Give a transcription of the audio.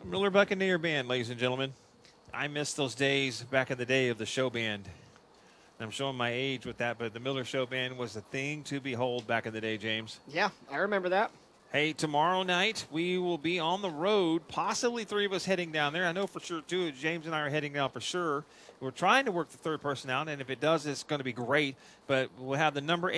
Miller Buccaneer Band, ladies and gentlemen. I miss those days back in the day of the show band. I'm showing my age with that, but the Miller Show Band was a thing to behold back in the day, James. Yeah, I remember that. Hey, tomorrow night we will be on the road, possibly three of us heading down there. I know for sure two. James and I are heading down for sure. We're trying to work the third person out, and if it does, it's going to be great. But we'll have the number